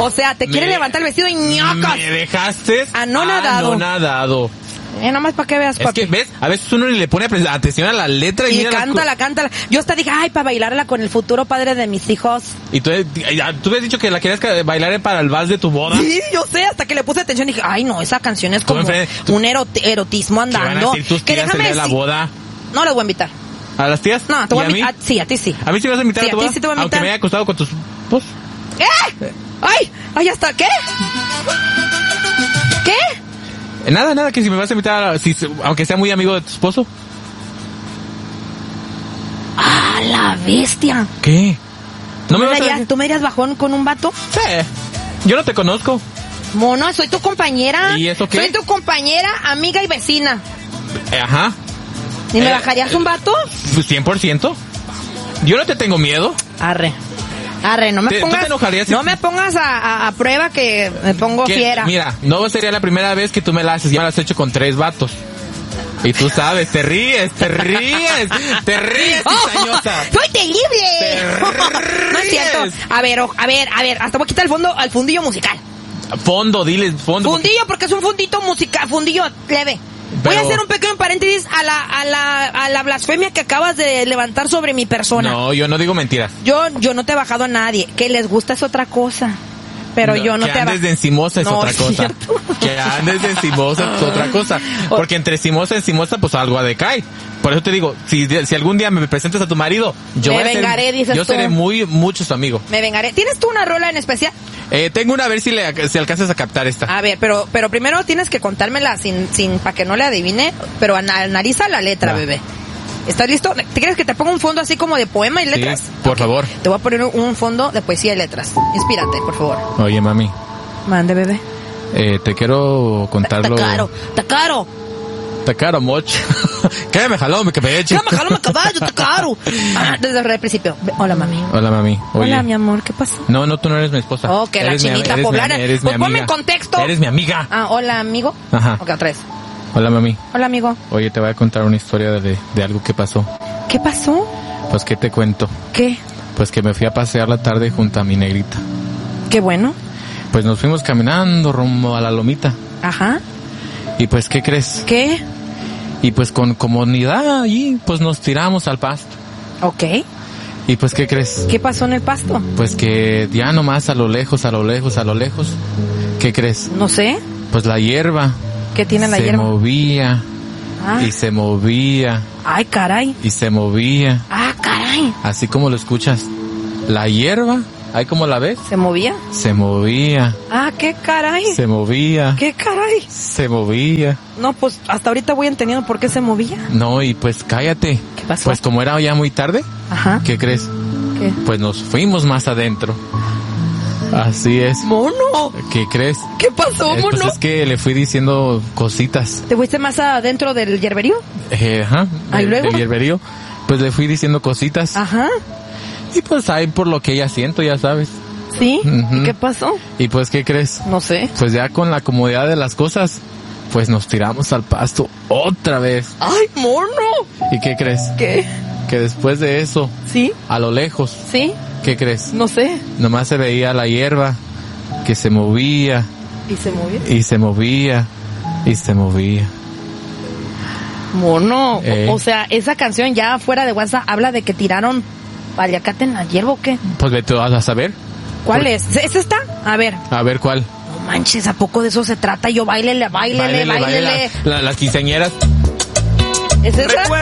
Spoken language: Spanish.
O sea, te quiere levantar el vestido y ñocas. ¿Me dejaste? Anonadado. Anonadado. Nada más para que veas, papi. Es que, ¿ves? A veces uno le pone atención a la letra y mira cántala. Yo hasta dije, ay, para bailarla con el futuro padre de mis hijos. Y tú habías dicho que la querías bailar para el vals de tu boda. Sí, yo sé, hasta que le puse atención y dije, ay, no, esa canción es como un erotismo andando. ¿Qué van a decir tus tías el día de la boda? No las voy a invitar. ¿A las tías? No, te voy a invitar. Sí, a ti sí. ¿A mí sí me vas a invitar a tu boda? Sí, te voy a invitar. Aunque me haya acostado con tus... Pues... ¡Ay, hasta qué! ¿Qué? Nada, que si me vas a invitar, aunque sea muy amigo de tu esposo. ¡Ah, la bestia! ¿Qué? ¿Tú me darías bajón con un vato? Sí. Yo no te conozco. Mono, soy tu compañera. ¿Y eso qué? Soy tu compañera, amiga y vecina. Ajá. ¿Y me bajarías un vato? Pues 100%. Yo no te tengo miedo. Arre, no me pongas. ¿Tú te enojarías no me pongas a prueba que me pongo fiera. Mira, no sería la primera vez que tú me la haces. Ya me la has hecho con 3 vatos. Y tú sabes, te ríes, cizañosa. ¡Soy terrible! No es cierto. A ver, hasta voy a quitar el fundillo musical. Fondo, diles fondo. Fundillo, porque es un fundito musical, fundillo leve. Voy a hacer un pequeño paréntesis a la blasfemia que acabas de levantar sobre mi persona. No, yo no digo mentiras. Yo no te he bajado a nadie. Que les gusta es otra cosa. Pero yo no te he bajado. Que andes de encimosa es otra cosa. Que andes de encimosa es otra cosa. Porque entre encimosa y encimosa, pues algo decae. Por eso te digo, si algún día me presentas a tu marido, yo seré mucho su amigo. Me vengaré. ¿Tienes tú una rola en especial? Tengo una, a ver si alcanzas a captar esta. A ver, pero primero tienes que contármela sin para que no le adivine, pero analiza la letra, bebé. ¿Estás listo? ¿Te quieres que te ponga un fondo así como de poema y letras? Sí, por favor. Te voy a poner un fondo de poesía y letras. Inspírate, por favor. Oye, mami. Mande, bebé. Te quiero contarlo. Está caro, moch. ¿Qué me jaló, mi caballo? Está caro. Desde el principio. Hola, mami. Hola, mami. Oye. Hola, mi amor, ¿qué pasa? No, tú no eres mi esposa. Oh, que la chinita poblana. Eres mi amiga. Ponme en contexto. Eres mi amiga. Hola, amigo. Ajá. Ok, otra vez. Hola, mami. Hola, amigo. Oye, te voy a contar una historia de algo que pasó. ¿Qué pasó? Pues, ¿qué te cuento? ¿Qué? Pues que me fui a pasear la tarde junto a mi negrita. Qué bueno. Pues nos fuimos caminando rumbo a la lomita. Ajá. Y pues, ¿qué crees? ¿Qué? Y pues con comodidad allí, pues nos tiramos al pasto. Ok. Y pues, ¿qué crees? ¿Qué pasó en el pasto? Pues que ya nomás a lo lejos, ¿qué crees? No sé. Pues la hierba. ¿Qué tiene la hierba? Se movía. Y se movía. Ay, caray. Y se movía. Ah, caray. Así como lo escuchas. La hierba, ¿ahí como la ves? ¿Se movía? Se movía. Ah, qué caray. Se movía. ¿Qué caray? Se movía. No, pues hasta ahorita voy entendiendo por qué se movía. No, y pues cállate. ¿Qué pasó? Pues como era ya muy tarde. Ajá. ¿Qué crees? ¿Qué? Pues nos fuimos más adentro. Así es. ¡Mono! ¿Qué crees? ¿Qué pasó, mono? Pues es que le fui diciendo cositas. ¿Te fuiste más adentro del hierberío? Ajá. ¿Y luego? Del hierberío. Pues le fui diciendo cositas. Ajá. Y pues ahí por lo que ella siento, ya sabes. ¿Sí? Uh-huh. ¿Y qué pasó? Y pues, ¿qué crees? No sé. Pues ya con la comodidad de las cosas, pues nos tiramos al pasto otra vez. ¡Ay, mono! ¿Y qué crees? ¿Qué? Que después de eso, ¿sí? A lo lejos, ¿sí? ¿Qué crees? No sé. Nomás se veía la hierba que se movía. ¿Y se movía? Y se movía. Y se movía. Mono, o sea, esa canción ya fuera de WhatsApp habla de que tiraron paliacate en la hierba, ¿o qué? Pues vete a saber. ¿Cuál es? ¿Es esta? A ver. A ver, ¿cuál? No manches, ¿a poco de eso se trata? Yo, báilele. Las quinceañeras. ¿Es esa?